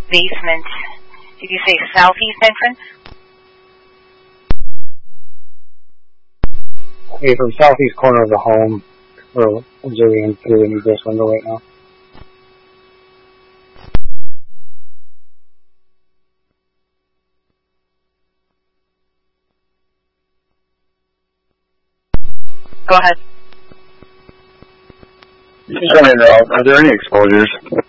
basement. Did you say southeast entrance? Okay, from southeast corner of the home, we're observing through an egress window right now. Go ahead. Are there any exposures?